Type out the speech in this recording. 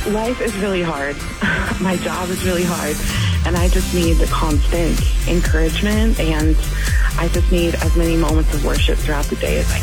Life is really hard. My job is really hard. And I just need the constant encouragement, and I just need as many moments of worship throughout the day as I